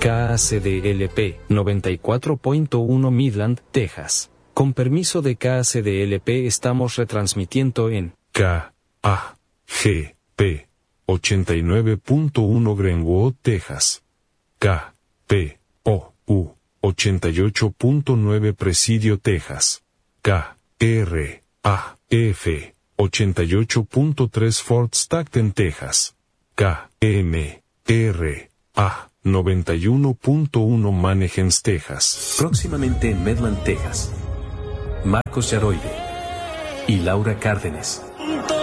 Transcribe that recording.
KACDLP 94.1 Midland, Texas. Con permiso de KACDLP estamos retransmitiendo en KAGP 89.1 Greenwood, Texas. KPOU 88.9 Presidio, Texas. KRAF 88.3 Fort Stockton, Texas. KMRA 91.1 Manhegens, Texas. Próximamente en Midland, Texas. Marcos Yaroide y Laura Cárdenas